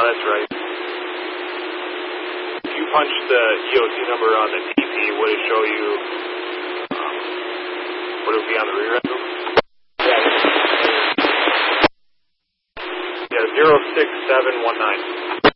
that's right. If you punch the EOC number on the TP, would it show you, would it be on the rear end? Yeah, 06719.